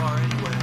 are anyway.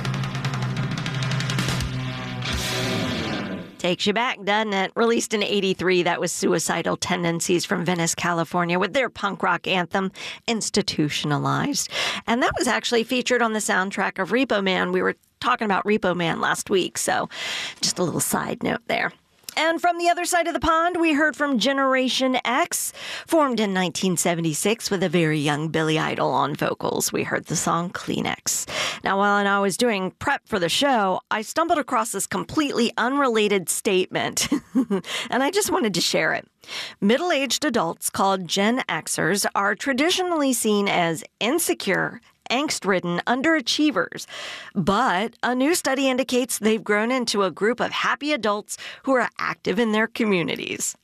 Takes you back, doesn't it? Released in '83, that was Suicidal Tendencies from Venice, California, with their punk rock anthem, Institutionalized. And that was actually featured on the soundtrack of Repo Man. We were talking about Repo Man last week, so just a little side note there. And from the other side of the pond, we heard from Generation X, formed in 1976 with a very young Billy Idol on vocals. We heard the song Kleenex. Now, while I was doing prep for the show, I stumbled across this completely unrelated statement, and I just wanted to share it. Middle-aged adults called Gen Xers are traditionally seen as insecure, angst-ridden underachievers. But a new study indicates they've grown into a group of happy adults who are active in their communities.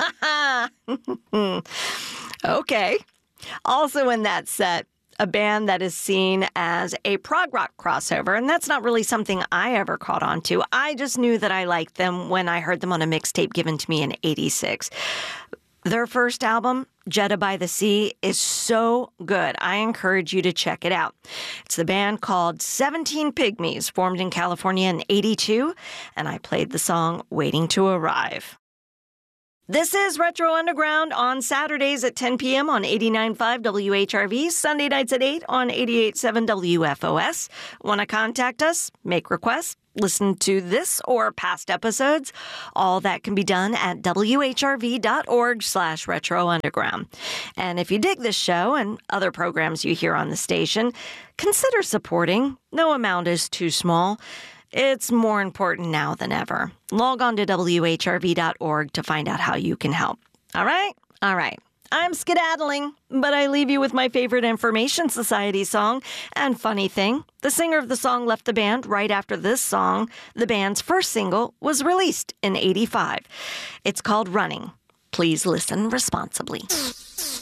Okay. Also in that set, a band that is seen as a prog rock crossover, and that's not really something I ever caught on to. I just knew that I liked them when I heard them on a mixtape given to me in '86. Their first album, Jeddah by the Sea, is so good. I encourage you to check it out. It's the band called 17 Pygmies, formed in California in '82, and I played the song Waiting to Arrive. This is Retro Underground on Saturdays at 10 p.m. on 89.5 WHRV, Sunday nights at 8 on 88.7 WFOS. Want to contact us, make requests, listen to this or past episodes? All that can be done at whrv.org/retrounderground. And if you dig this show and other programs you hear on the station, consider supporting. No amount is too small. It's more important now than ever. Log on to whrv.org to find out how you can help. All right? All right. I'm skedaddling, but I leave you with my favorite Information Society song. And funny thing, the singer of the song left the band right after this song. The band's first single was released in '85. It's called Running. Please listen responsibly.